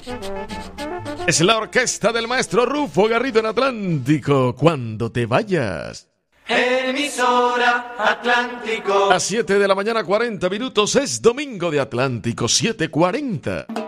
Es la orquesta del maestro Rufo Garrido en Atlántico. Cuando te vayas. Emisora Atlántico. A 7 de la mañana, 40 minutos. Es domingo de Atlántico, 7:40.